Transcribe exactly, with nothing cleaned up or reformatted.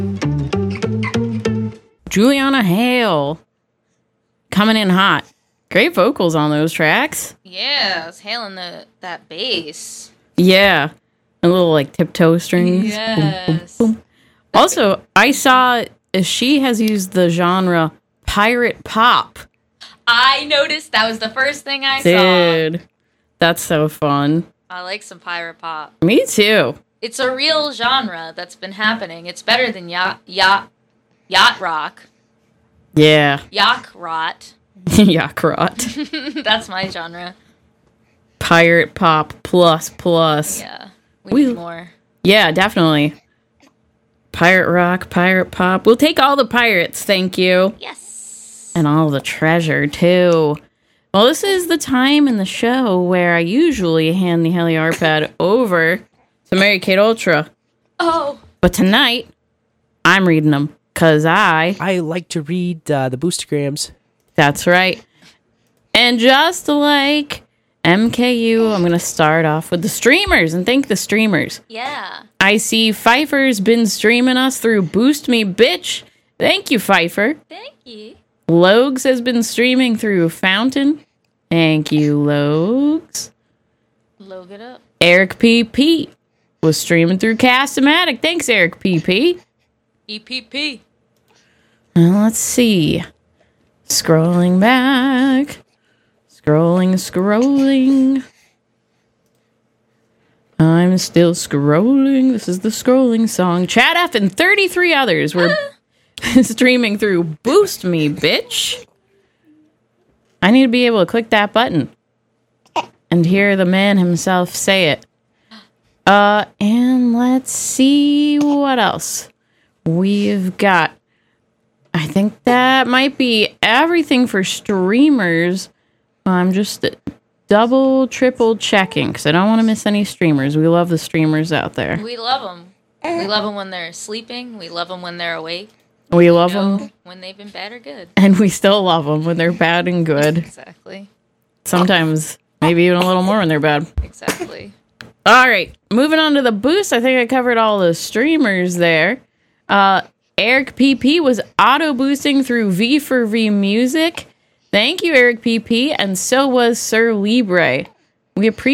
Juliana Hale. Coming in hot. Great vocals on those tracks. Yeah, I was hailing the that bass. Yeah. A little like tiptoe strings. Yes. Boom, boom, boom. Also, I saw she has used the genre pirate pop. I noticed that was the first thing I Dude, saw. that's so fun. I like some pirate pop. Me too. It's a real genre that's been happening. It's better than yacht yacht yacht rock. Yeah. Yacht rot. Yacht. That's my genre. Pirate pop plus plus. Yeah. We, We- need more. Yeah, definitely. Pirate rock, pirate pop. We'll take all the pirates, thank you. Yes. And all the treasure, too. Well, this is the time in the show where I usually hand the Heli Arpad over to Mary Kate Ultra. Oh. But tonight, I'm reading them. Because I... I like to read uh, the Boostergrams. That's right. And just like M K U, I'm going to start off with the streamers and thank the streamers. Yeah. I see Pfeiffer's been streaming us through Boost Me Bitch. Thank you, Pfeiffer. Thank you. Logs has been streaming through Fountain. Thank you, Logs. Log it up. Eric P P was streaming through Cast-O-Matic. Thanks, Eric P P. E P P. And let's see. Scrolling back. Scrolling, scrolling. I'm still scrolling. This is the scrolling song. Chad F and thirty-three others were streaming through Boost Me, bitch. I need to be able to click that button and hear the man himself say it. Uh, and let's see what else we've got. I think that might be everything for streamers. I'm just double, triple checking because I don't want to miss any streamers. We love the streamers out there. We love them. We love them when they're sleeping. We love them when they're awake. We love know them. when they've been bad or good. And we still love them when they're bad and good. Exactly. Sometimes maybe even a little more when they're bad. Exactly. All right. Moving on to the boost. I think I covered all the streamers there. Uh, Eric P P was auto boosting through V four V Music. Thank you, Eric P P. And so was Sir Libre. We appreciate